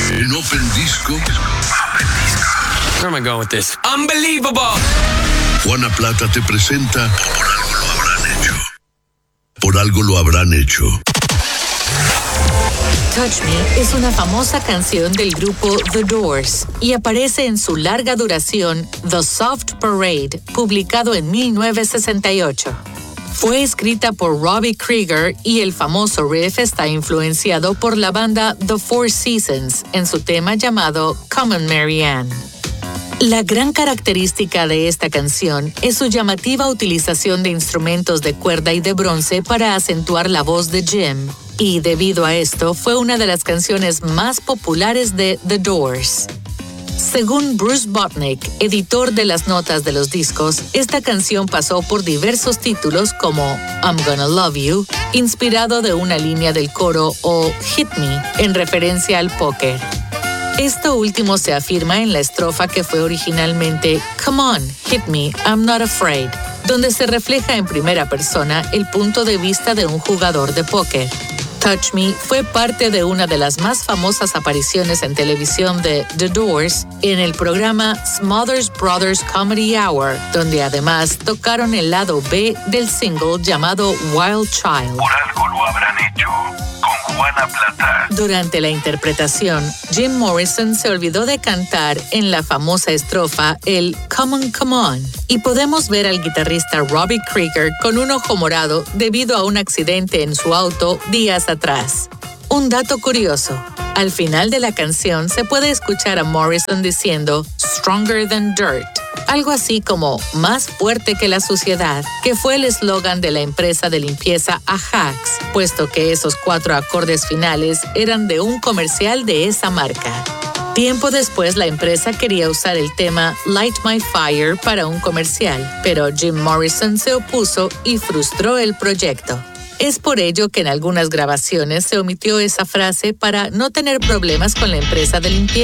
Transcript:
En Open Disco. Where am I going with this? Unbelievable. Juana Plata te presenta Por algo lo habrán hecho. Por algo lo habrán hecho. Touch Me es una famosa canción del grupo The Doors y aparece en su larga duración The Soft Parade, publicado en 1968. Fue escrita por Robbie Krieger y el famoso riff está influenciado por la banda The Four Seasons en su tema llamado Come on Mary Ann. La gran característica de esta canción es su llamativa utilización de instrumentos de cuerda y de bronce para acentuar la voz de Jim, y debido a esto fue una de las canciones más populares de The Doors. Según Bruce Botnick, editor de las notas de los discos, esta canción pasó por diversos títulos como I'm Gonna Love You, inspirado de una línea del coro, o Hit Me, en referencia al póker. Esto último se afirma en la estrofa que fue originalmente Come on, hit me, I'm not afraid, donde se refleja en primera persona el punto de vista de un jugador de póker. Touch Me fue parte de una de las más famosas apariciones en televisión de The Doors en el programa Smothers Brothers Comedy Hour, donde además tocaron el lado B del single llamado Wild Child. Por algo lo habrán hecho, con Juana Plata. Durante la interpretación, Jim Morrison se olvidó de cantar en la famosa estrofa el Come On, y podemos ver al guitarrista Robbie Krieger con un ojo morado debido a un accidente en su auto días atrás. Un dato curioso: al final de la canción se puede escuchar a Morrison diciendo Stronger than Dirt, algo así como más fuerte que la suciedad, que fue el eslogan de la empresa de limpieza Ajax, puesto que esos 4 acordes finales eran de un comercial de esa marca. Tiempo después, la empresa quería usar el tema Light My Fire para un comercial, pero Jim Morrison se opuso y frustró el proyecto. Es por ello que en algunas grabaciones se omitió esa frase para no tener problemas con la empresa de limpieza.